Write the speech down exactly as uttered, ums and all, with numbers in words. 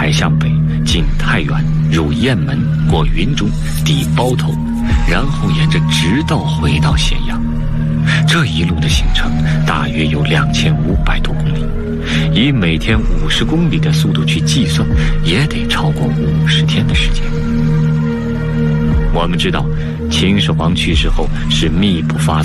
海向北，经太原，入雁门，过云中，抵包头，然后沿着直道回到咸阳。这一路的行程大约有两千五百多公里，以每天五十公里的速度去计算，也得超过五十天的时间。我们知道，秦始皇去世后是密不发